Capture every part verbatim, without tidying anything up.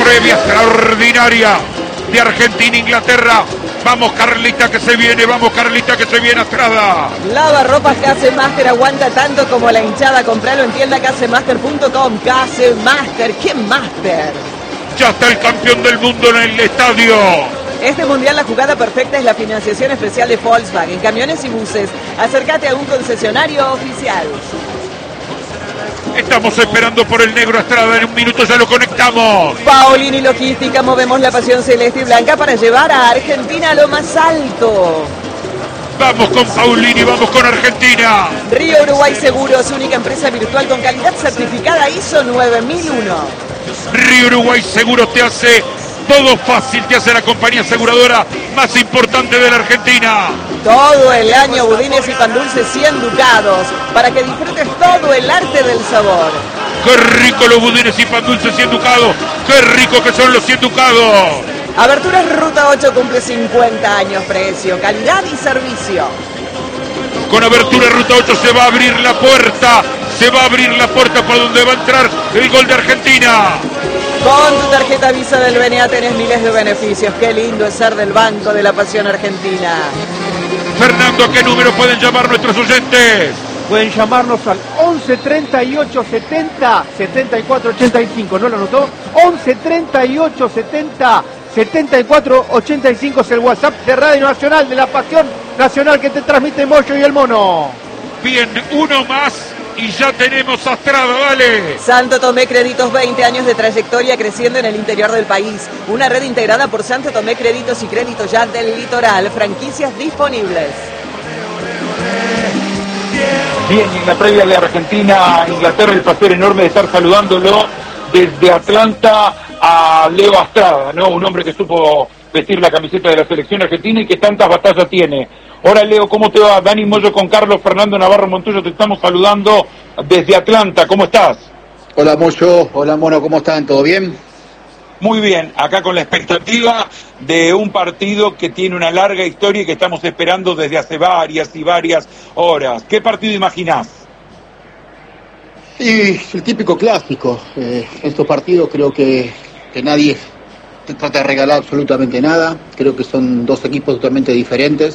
previa extraordinaria de Argentina-Inglaterra. Vamos Carlita que se viene, vamos Carlita que se viene Astrada. Lavarropas Casemaster aguanta tanto como la hinchada. Compralo en tienda casemaster punto com. Casemaster, ¿qué Master? Ya está el campeón del mundo en el estadio. Este mundial la jugada perfecta es la financiación especial de Volkswagen, camiones y buses. Acércate a un concesionario oficial. Estamos esperando por el negro Astrada, en un minuto ya lo conectamos. Paolini Logística, movemos la pasión celeste y blanca para llevar a Argentina a lo más alto. Vamos con Paolini, vamos con Argentina. Río Uruguay Seguros, única empresa virtual con calidad certificada I S O nueve mil uno. Río Uruguay Seguros te hace todo fácil, te hace la compañía aseguradora más importante de la Argentina. Todo el año budines y pan dulces cien ducados, para que disfrutes todo el arte del sabor. ¡Qué rico los budines y pan dulces cien ducados! ¡Qué rico que son los cien ducados! Aberturas Ruta ocho cumple cincuenta años, precio, calidad y servicio. Con Abertura Ruta ocho se va a abrir la puerta, se va a abrir la puerta para donde va a entrar el gol de Argentina. Con tu tarjeta Visa del B N A tenés miles de beneficios. Qué lindo es ser del Banco de la Pasión Argentina. Fernando, ¿a qué número pueden llamar nuestros oyentes? Pueden llamarnos al once treinta y ocho setenta setenta y cuatro ochenta y cinco. ¿No lo anotó? once treinta y ocho setenta setenta y cuatro ochenta y cinco es el WhatsApp de Radio Nacional, de la Pasión Nacional que te transmite Moyo y el Mono. Bien, uno más y ya tenemos a Astrada, dale. Santo Tomé Créditos, veinte años de trayectoria creciendo en el interior del país. Una red integrada por Santo Tomé Créditos y Créditos Ya del Litoral. Franquicias disponibles. Bien, en la previa de Argentina, Inglaterra, el placer enorme de estar saludándolo desde Atlanta a Leo Astrada, ¿no? Un hombre que supo vestir la camiseta de la selección argentina y que tantas batallas tiene. Hola Leo, ¿cómo te va? Dani Moyo con Carlos Fernando Navarro Montoyo, te estamos saludando desde Atlanta, ¿cómo estás? Hola Moyo, hola Mono, ¿cómo están? ¿Todo bien? Muy bien, acá con la expectativa de un partido que tiene una larga historia y que estamos esperando desde hace varias y varias horas. ¿Qué partido imaginás? Y el típico clásico. Eh, estos partidos creo que, que nadie te trata de regalar absolutamente nada. Creo que son dos equipos totalmente diferentes.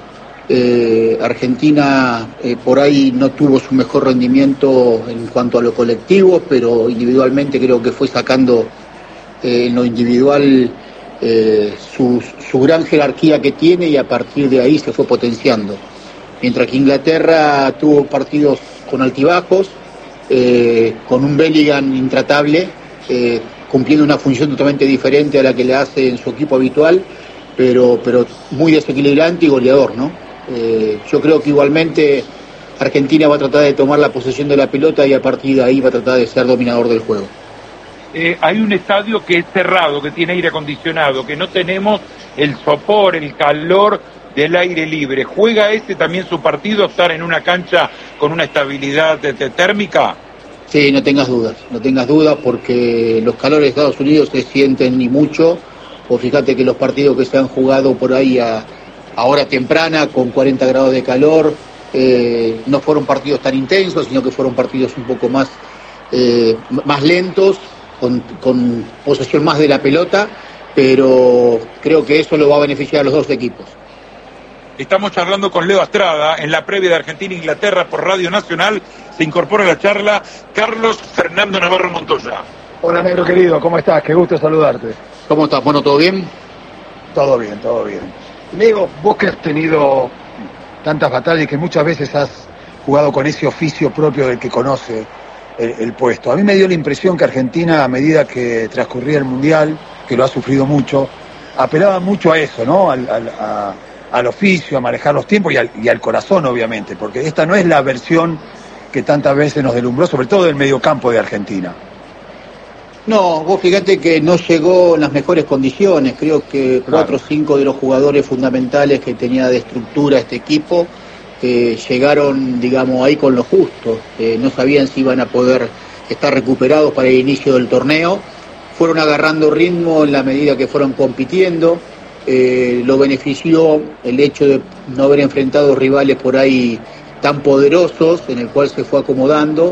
Eh, Argentina eh, por ahí no tuvo su mejor rendimiento en cuanto a lo colectivo, pero individualmente creo que fue sacando eh, en lo individual eh, su, su gran jerarquía que tiene y a partir de ahí se fue potenciando. Mientras que Inglaterra tuvo partidos con altibajos, eh, con un Bellingham intratable, eh, cumpliendo una función totalmente diferente a la que le hace en su equipo habitual, pero, pero muy desequilibrante y goleador, ¿no? Eh, yo creo que igualmente Argentina va a tratar de tomar la posesión de la pelota y a partir de ahí va a tratar de ser dominador del juego. Eh, hay un estadio que es cerrado, que tiene aire acondicionado, que no tenemos el sopor, el calor del aire libre. ¿Juega este también su partido, estar en una cancha con una estabilidad de, de térmica? Sí, no tengas dudas, no tengas dudas porque los calores de Estados Unidos se sienten ni mucho, o fíjate que los partidos que se han jugado por ahí a a hora temprana, con cuarenta grados de calor, eh, no fueron partidos tan intensos, sino que fueron partidos un poco más, eh, más lentos, con, con posesión más de la pelota, pero creo que eso lo va a beneficiar a los dos equipos. Estamos charlando con Leo Astrada en la previa de Argentina-Inglaterra por Radio Nacional. Se incorpora a la charla Carlos Fernando Navarro Montoya. Hola negro querido, ¿cómo estás? Qué gusto saludarte. ¿Cómo estás? Bueno, ¿todo bien? Todo bien, todo bien. Leo, vos que has tenido tantas batallas y que muchas veces has jugado con ese oficio propio del que conoce el, el puesto. A mí me dio la impresión que Argentina, a medida que transcurría el Mundial, que lo ha sufrido mucho, apelaba mucho a eso, ¿no? Al, al, a, al oficio, a manejar los tiempos y al, y al corazón, obviamente, porque esta no es la versión que tantas veces nos deslumbró, sobre todo del mediocampo de Argentina. No, vos fíjate que no llegó en las mejores condiciones. Creo que cuatro o cinco de los jugadores fundamentales que tenía de estructura este equipo eh, llegaron, digamos, ahí con lo justo. Eh, no sabían si iban a poder estar recuperados para el inicio del torneo. Fueron agarrando ritmo en la medida que fueron compitiendo. Eh, lo benefició el hecho de no haber enfrentado rivales por ahí tan poderosos, en el cual se fue acomodando.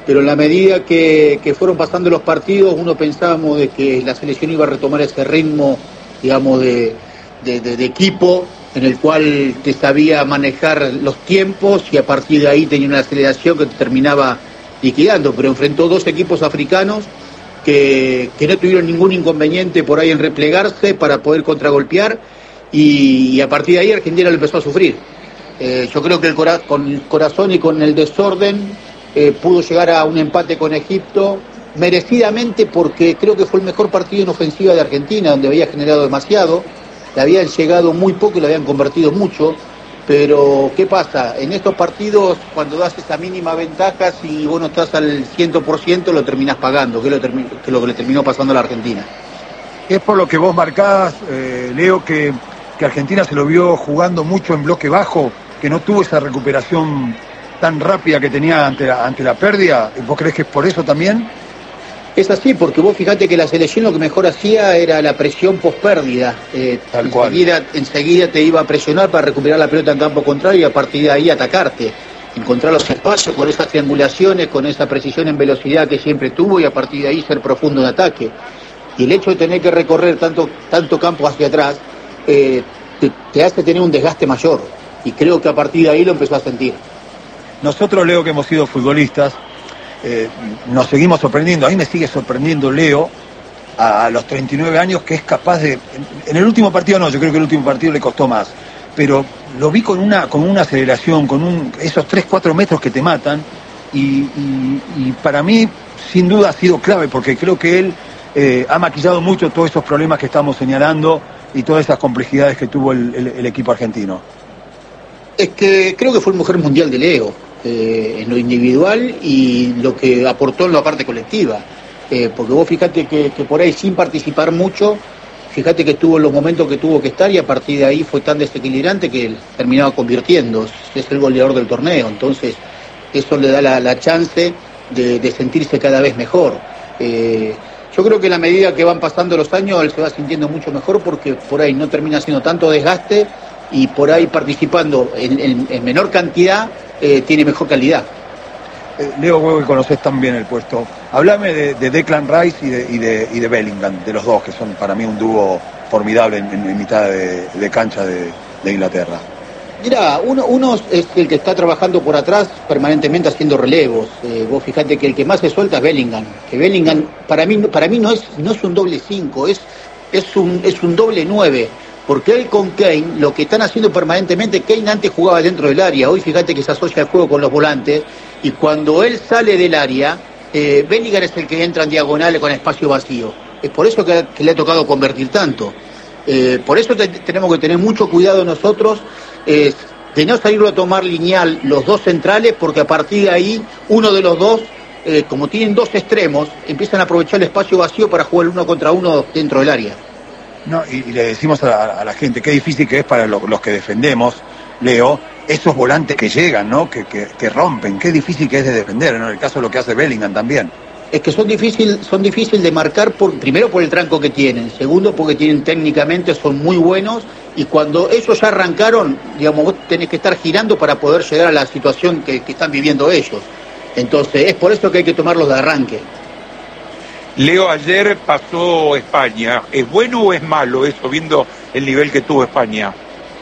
pero en la medida que, que fueron pasando los partidos, uno pensábamos de que la selección iba a retomar ese ritmo, digamos, de, de, de, de equipo, en el cual te sabía manejar los tiempos y a partir de ahí tenía una aceleración que te terminaba liquidando, pero enfrentó dos equipos africanos que, que no tuvieron ningún inconveniente por ahí en replegarse para poder contragolpear y, y a partir de ahí Argentina lo empezó a sufrir. Eh, yo creo que el cora- con el corazón y con el desorden eh, pudo llegar a un empate con Egipto merecidamente, porque creo que fue el mejor partido en ofensiva de Argentina, donde había generado demasiado. Le habían llegado muy poco y le habían convertido mucho, pero ¿qué pasa? En estos partidos, cuando das esa mínima ventaja, si vos no estás al cien por ciento, lo terminás pagando, que es lo, termi- que lo que le terminó pasando a la Argentina. Es por lo que vos marcás, eh, Leo, que, que Argentina se lo vio jugando mucho en bloque bajo, que no tuvo esa recuperación tan rápida que tenía ante la, ante la pérdida. ¿Vos creés que es por eso también? Es así, porque vos fijate que la selección lo que mejor hacía era la presión post-pérdida. Eh, Tal cual. enseguida, enseguida te iba a presionar para recuperar la pelota en campo contrario y a partir de ahí atacarte. Encontrar los espacios con esas triangulaciones, con esa precisión en velocidad que siempre tuvo y a partir de ahí ser profundo en ataque. Y el hecho de tener que recorrer tanto, tanto campo hacia atrás eh, te, te hace tener un desgaste mayor. Y creo que a partir de ahí lo empezó a sentir. Nosotros, Leo, que hemos sido futbolistas, Eh, nos seguimos sorprendiendo. A mí me sigue sorprendiendo Leo a, a los treinta y nueve años, que es capaz de, en, en el último partido no, yo creo que el último partido le costó más, pero lo vi con una con una aceleración, con un, esos tres cuatro metros que te matan y, y, y para mí sin duda ha sido clave, porque creo que él eh, ha maquillado mucho todos esos problemas que estamos señalando y todas esas complejidades que tuvo el, el, el equipo argentino. Es que creo que fue el mejor mundial de Leo. Eh, en lo individual y lo que aportó en la parte colectiva, eh, porque vos fíjate que, que por ahí sin participar mucho, fíjate que tuvo los momentos que tuvo que estar y a partir de ahí fue tan desequilibrante que él terminaba convirtiendo, es el goleador del torneo, entonces eso le da la, la chance de, de sentirse cada vez mejor. Eh, yo creo que a la medida que van pasando los años él se va sintiendo mucho mejor porque por ahí no termina siendo tanto desgaste y por ahí participando en, en, en menor cantidad Eh, tiene mejor calidad. Eh, Leo, vos que conocés tan bien el puesto, hablame de, de Declan Rice y de, y, de, y de Bellingham, de los dos, que son para mí un dúo formidable en, en, en mitad de, de cancha de, de Inglaterra. Mirá, uno, uno es el que está trabajando por atrás permanentemente haciendo relevos. Eh, vos fijate que el que más se suelta es Bellingham. Que Bellingham para mí, para mí no es, no es un doble cinco, es, es, un, es un doble nueve. Porque él con Kane, lo que están haciendo permanentemente, Kane antes jugaba dentro del área, hoy fíjate que se asocia el juego con los volantes, y cuando él sale del área, eh, Bellingham es el que entra en diagonal con espacio vacío. Es por eso que, que le ha tocado convertir tanto. Eh, por eso te, tenemos que tener mucho cuidado nosotros, eh, de no salirlo a tomar lineal los dos centrales, porque a partir de ahí, uno de los dos, eh, como tienen dos extremos, empiezan a aprovechar el espacio vacío para jugar uno contra uno dentro del área. No, y, y le decimos a la, a la gente qué difícil que es para lo, los que defendemos, Leo, esos volantes que llegan, ¿no? Que, que, que rompen, qué difícil que es de defender, ¿no? En el caso de lo que hace Bellingham también. Es que son difícil, son difícil de marcar, por, primero por el tranco que tienen, segundo porque tienen técnicamente, son muy buenos, y cuando ellos ya arrancaron, digamos, vos tenés que estar girando para poder llegar a la situación que, que están viviendo ellos. Entonces, es por eso que hay que tomarlos de arranque. Leo, ayer pasó España. ¿Es bueno o es malo eso, viendo el nivel que tuvo España?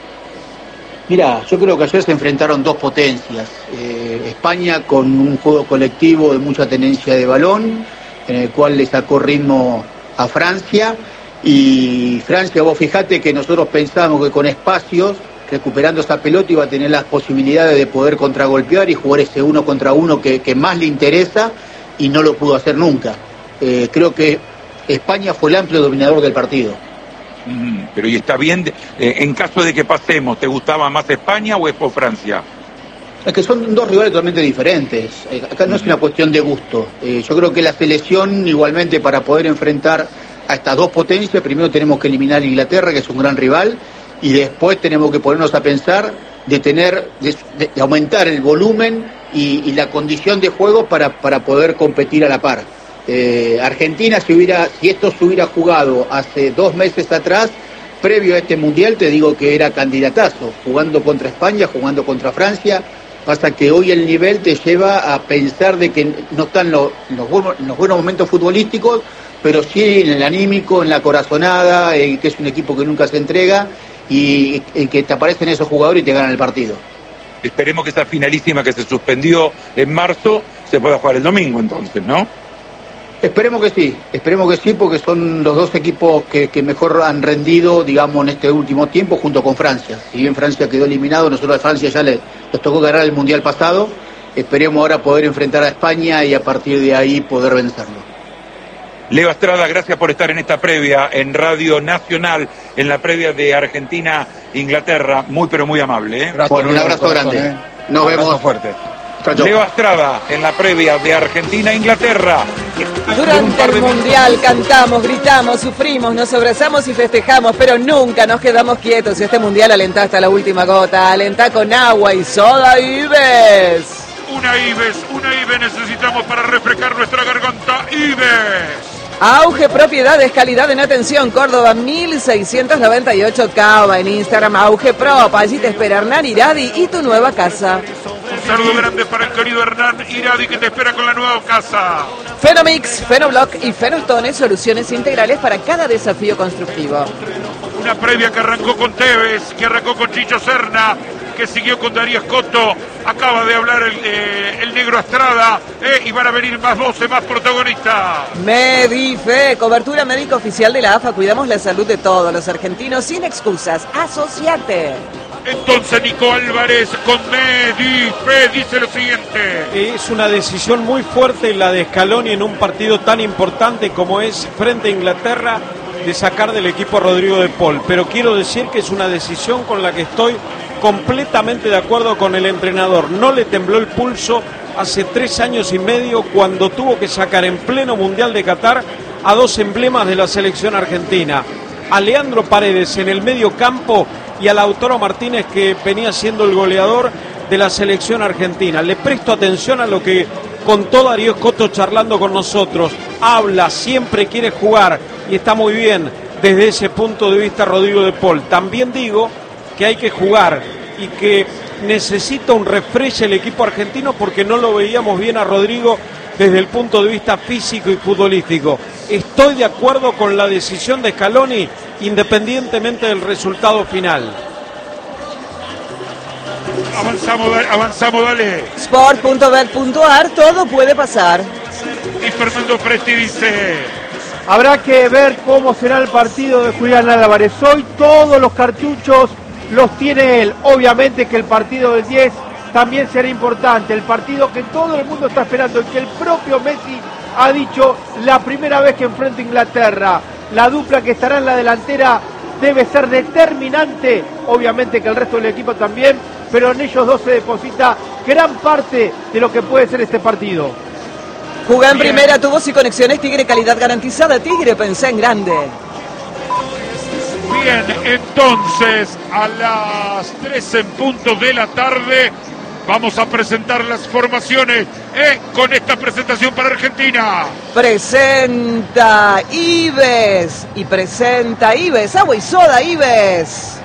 Mira, yo creo que ayer se enfrentaron dos potencias. Eh, España con un juego colectivo de mucha tenencia de balón, en el cual le sacó ritmo a Francia. Y Francia, vos fijate que nosotros pensábamos que con espacios, recuperando esa pelota, iba a tener las posibilidades de poder contragolpear y jugar ese uno contra uno que, que más le interesa, y no lo pudo hacer nunca. Eh, creo que España fue el amplio dominador del partido. Mm, pero y está bien, eh, en caso de que pasemos, ¿te gustaba más España o es por Francia? Es que son dos rivales totalmente diferentes. Eh, acá no es una cuestión de gusto. Eh, yo creo que la selección, igualmente, para poder enfrentar a estas dos potencias, primero tenemos que eliminar a Inglaterra, que es un gran rival, y después tenemos que ponernos a pensar de tener, de, de aumentar el volumen y, y la condición de juego para, para poder competir a la par. Eh, Argentina, si hubiera, si esto se hubiera jugado hace dos meses atrás, previo a este mundial, te digo que era candidatazo, jugando contra España, jugando contra Francia, Pasa que hoy el nivel te lleva a pensar de que no están los, los, buenos, los buenos momentos futbolísticos, pero sí en el anímico, en la corazonada, eh, que es un equipo que nunca se entrega y eh, que te aparecen esos jugadores y te ganan el partido. Esperemos que esa finalísima que se suspendió en marzo se pueda jugar el domingo entonces, ¿no? Esperemos que sí, esperemos que sí, porque son los dos equipos que, que mejor han rendido, digamos, en este último tiempo, junto con Francia. Si bien Francia quedó eliminado, nosotros a Francia ya les, les tocó ganar el Mundial pasado. Esperemos ahora poder enfrentar a España y a partir de ahí poder vencerlo. Leo Estrada, gracias por estar en esta previa en Radio Nacional, en la previa de Argentina-Inglaterra. Muy, pero muy amable, ¿eh? Bueno, un abrazo grande. ¿eh? Nos un abrazo vemos. fuerte. Leo Estrada en la previa de Argentina-Inglaterra. Durante el Mundial cantamos, gritamos, sufrimos, nos abrazamos y festejamos, pero nunca nos quedamos quietos. Y este Mundial alentá hasta la última gota, alentá con agua y soda Ives. Una Ives, una Ives necesitamos para refrescar nuestra garganta. Ives. Auge Propiedades, calidad en atención, Córdoba mil seiscientos noventa y ocho, Cava, en Instagram Auge Prop, allí te espera Hernán Iradi y tu nueva casa. Un saludo grande para el querido Hernán Iradi que te espera con la nueva casa. Fenomix, Fenoblock y Fenostone, soluciones integrales para cada desafío constructivo. Una previa que arrancó con Tevez, que arrancó con Chicho Serna, que siguió con Darío Scotto, acaba de hablar el, eh, el negro Estrada, eh, y van a venir más voces, más protagonistas. Medife, cobertura médica oficial de la A F A, cuidamos la salud de todos los argentinos sin excusas, asociate. Entonces Nico Álvarez con Medife dice lo siguiente. Es una decisión muy fuerte la de Scaloni en un partido tan importante como es frente a Inglaterra, de sacar del equipo a Rodrigo de Paul, pero quiero decir que es una decisión con la que estoy completamente de acuerdo con el entrenador. No le tembló el pulso hace tres años y medio cuando tuvo que sacar en pleno Mundial de Qatar a dos emblemas de la selección argentina, a Leandro Paredes en el medio campo y a Lautaro Martínez, que venía siendo el goleador de la selección argentina. Le presto atención a lo que contó Darío Scotto charlando con nosotros. Habla, siempre quiere jugar y está muy bien desde ese punto de vista Rodrigo de Paul. También digo que hay que jugar y que necesita un refresh el equipo argentino porque no lo veíamos bien a Rodrigo desde el punto de vista físico y futbolístico. Estoy de acuerdo con la decisión de Scaloni independientemente del resultado final. Avanzamos, avanzamos, dale. sport punto bet punto ar, todo puede pasar. Y Fernando Presti dice: habrá que ver cómo será el partido de Julián Álvarez. Hoy todos los cartuchos los tiene él. Obviamente que el partido del diez también será importante. El partido que todo el mundo está esperando y que el propio Messi ha dicho la primera vez que enfrenta a Inglaterra. La dupla que estará en la delantera debe ser determinante. Obviamente que el resto del equipo también, pero en ellos dos se deposita gran parte de lo que puede ser este partido. Jugá en primera, tubos y conexiones Tigre, calidad garantizada. Tigre, pensé en grande. Bien, entonces a las tres en punto de la tarde vamos a presentar las formaciones eh, con esta presentación para Argentina. Presenta Ives y presenta Ives, agua y soda Ives.